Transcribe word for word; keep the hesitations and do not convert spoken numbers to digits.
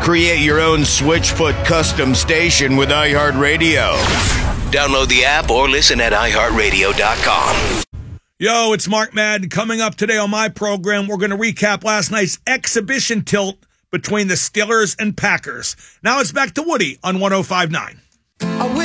Create your own Switchfoot custom station with iHeartRadio. Download the app or listen at i heart radio dot com. Yo, it's Mark Madden. Coming up today on my program, we're going to recap last night's exhibition tilt between the Steelers and Packers. Now it's back to Woody on one oh five point nine.